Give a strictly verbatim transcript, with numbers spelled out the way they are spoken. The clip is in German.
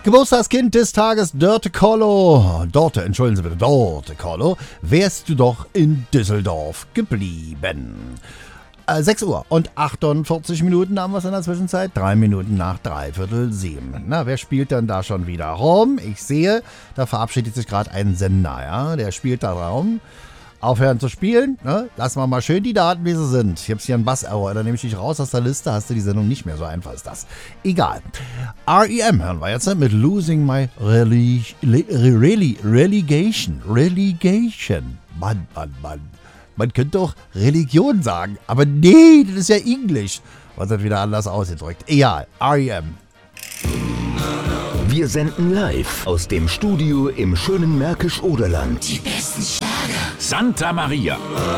Geburtstagskind des Tages, Dörte Kollo. Dorte, entschuldigen Sie bitte, Dorte Kollo. Wärst du doch in Düsseldorf geblieben. Äh, sechs Uhr und achtundvierzig Minuten haben wir es in der Zwischenzeit. Drei Minuten nach dreiviertel sieben. Na, wer spielt denn da schon wieder rum? Ich sehe, da verabschiedet sich gerade ein Sender, ja. Der spielt da rum. Aufhören zu spielen, ne? Lassen wir mal schön die Daten, wie sie sind. Ich habe hier einen Bass-Error, da nehme ich dich raus aus der Liste, hast du die Sendung nicht mehr, so einfach ist das. Egal. R E M hören wir jetzt mit Losing My Rele- Rele- Relegation. Relegation. Mann, Mann, Mann. Man könnte doch Religion sagen, aber nee, das ist ja Englisch. Was hat wieder anders ausgedrückt? Egal, R E M. Wir senden live aus dem Studio im schönen Märkisch-Oderland. Die besten Schlager. Santa Maria.